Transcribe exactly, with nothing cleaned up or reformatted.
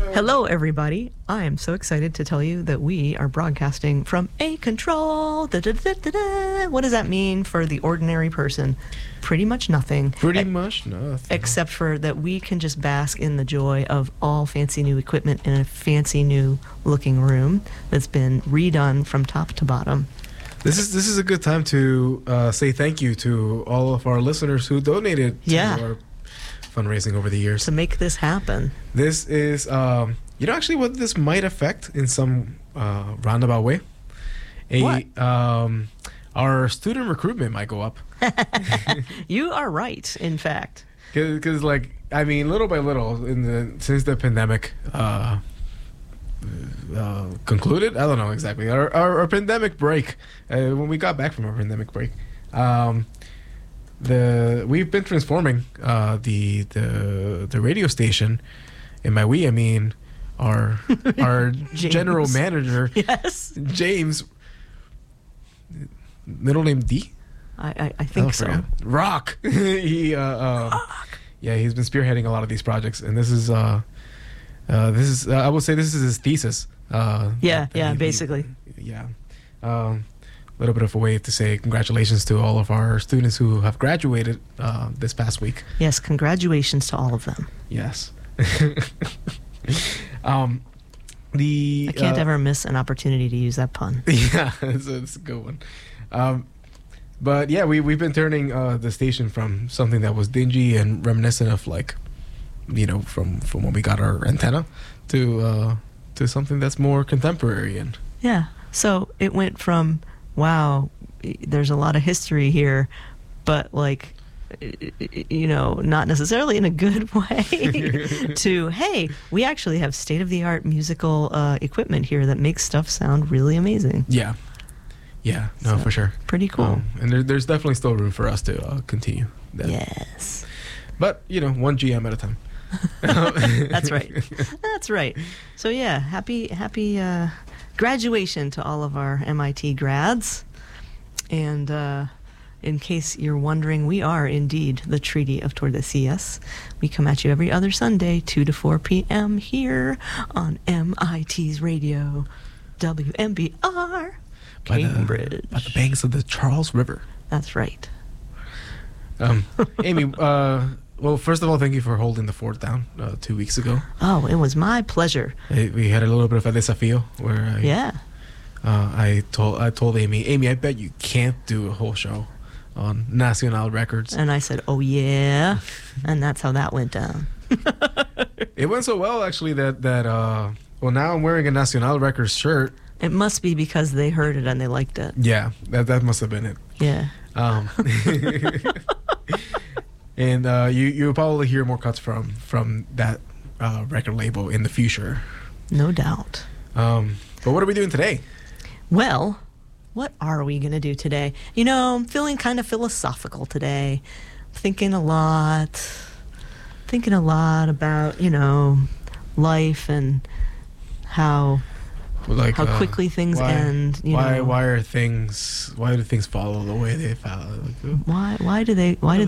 Hello, everybody. I am so excited to tell you that we are broadcasting from A Control. Da, da, da, da, da. What does that mean for the ordinary person? Pretty much nothing. Pretty e- much nothing. Except for that we can just bask in the joy of all fancy new equipment in a fancy new looking room that's been redone from top to bottom. This is this is a good time to uh, say thank you to all of our listeners who donated to Yeah. our fundraising over the years. To make this happen. This is, um, you know, actually what this might affect in some uh, roundabout way. A, What? Um, our student recruitment might go up. You are right, in fact. Because, like, I mean, little by little, in the since the pandemic uh, uh, concluded, I don't know exactly, our, our, our pandemic break, uh, when we got back from our pandemic break, um, the we've been transforming uh, the the the radio station. And by we, I mean our our general manager, Yes. James, middle name D. I, I, I think Oh, so. forgot. Rock. he, uh, um, Rock. yeah, he's been spearheading a lot of these projects, and this is, uh, uh, this is, uh, I would say, this is his thesis. Uh, Yeah, that- that yeah, he- basically. yeah. Um, a little bit of a way to say congratulations to all of our students who have graduated uh, this past week. Yes, congratulations to all of them. Yes. um, the I can't uh, ever miss an opportunity to use that pun. Yeah, it's a, it's a good one. Um, but yeah, we we've been turning uh, the station from something that was dingy and reminiscent of, like, you know, from from when we got our antenna to uh, to something that's more contemporary and Yeah. So it went from, wow, there's a lot of history here, but, like, you know, not necessarily in a good way, to, hey, we actually have state-of-the-art musical uh, equipment here that makes stuff sound really amazing. yeah, yeah, no, So, for sure, Pretty cool. Um, and there, there's definitely still room for us to uh, continue that. Yes. But you know, one G M at a time. That's right. That's right. So yeah, happy happy uh, graduation to all of our M I T grads. And uh, in case you're wondering, we are indeed the Treaty of Tordesillas. We come at you every other Sunday, two to four p.m. here on M I T's radio, W M B R, By the, Cambridge. by the banks of the Charles River. That's right. Um, Amy, uh, well, first of all, thank you for holding the fort down uh, two weeks ago. Oh, it was my pleasure. I, we had a little bit of a desafío where I, Yeah. uh, I told I told Amy, Amy, I bet you can't do a whole show on Nacional Records. And I said, oh, yeah. And that's how that went down. It went so well, actually, that that uh, well, now I'm wearing a Nacional Records shirt. It must be because they heard it and they liked it. Yeah, that that must have been it. Yeah. Um, and uh, you you'll probably hear more cuts from from that uh, record label in the future. No doubt. Um, but what are we doing today? Well, what are we going to do today? You know, I'm feeling kind of philosophical today. Thinking a lot. Thinking a lot about, you know, life and how Like how uh, quickly things why, end. You why know, why are things why do things follow the way they follow? Like, uh, why why do they why do